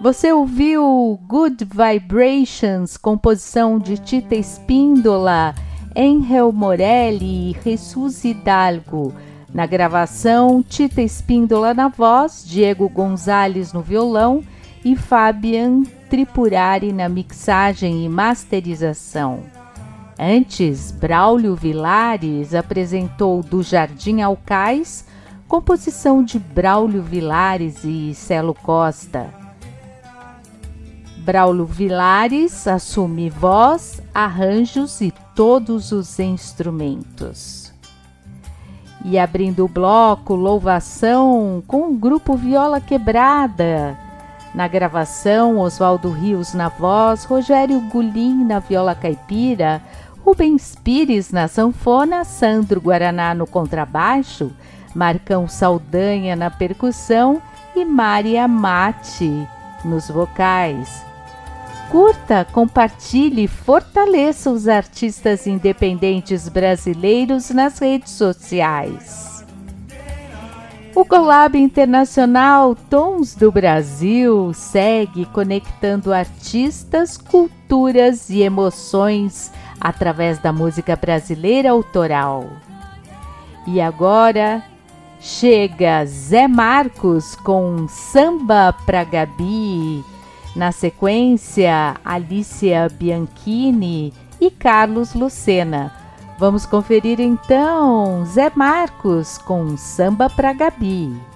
Você ouviu Good Vibrations, composição de Tita Espíndola, Angel Morelli e Jesus Hidalgo. Na gravação, Tita Espíndola na voz, Diego Gonzalez no violão e Fabian Tripurari na mixagem e masterização. Antes, Braulio Vilares apresentou Do Jardim ao Cais, composição de Braulio Vilares e Celo Costa. Braulio Vilares assume voz, arranjos e todos os instrumentos. E abrindo o bloco, Louvação com o grupo Viola Quebrada. Na gravação, Oswaldo Rios na voz, Rogério Gulim na viola caipira, Rubens Pires na sanfona, Sandro Guaraná no contrabaixo, Marcão Saldanha na percussão e Maria Mate nos vocais. Curta, compartilhe e fortaleça os artistas independentes brasileiros nas redes sociais. O Collab Internacional Tons do Brasil segue conectando artistas, culturas e emoções através da música brasileira autoral. E agora chega Zé Marcos com Samba pra Gabi. Na sequência, Alicia Bianchini e Carlos Lucena. Vamos conferir então Zé Marcos com Samba pra Gabi.